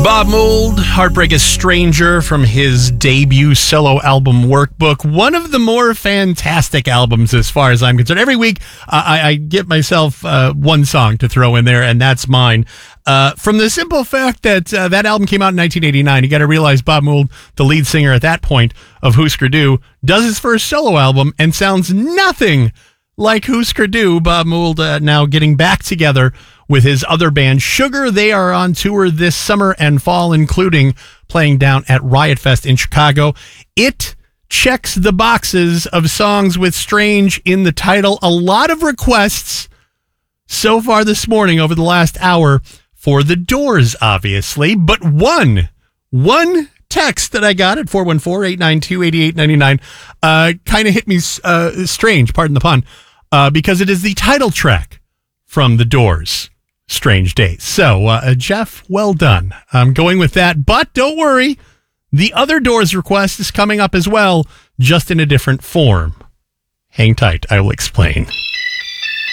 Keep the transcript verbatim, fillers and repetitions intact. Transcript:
Bob Mould, Heartbreak a Stranger from his debut solo album Workbook. One of the more fantastic albums as far as I'm concerned. Every week uh, I, I get myself uh, one song to throw in there, and that's mine. Uh, from the simple fact that uh, that album came out in nineteen eighty-nine, you got to realize Bob Mould, the lead singer at that point of Husker Du, does his first solo album and sounds nothing like Husker Du. Bob Mould uh, now getting back together with his other band, Sugar. They are on tour this summer and fall, including playing down at Riot Fest in Chicago. It checks the boxes of songs with Strange in the title. A lot of requests so far this morning over the last hour for The Doors, obviously, but one, one text that I got at four one four, eight nine two, eight eight nine nine uh, kind of hit me uh, strange, pardon the pun, uh, because it is the title track from The Doors, Strange Days. So, uh, Jeff, well done. I'm going with that, but don't worry. The other Doors request is coming up as well, just in a different form. Hang tight. I will explain.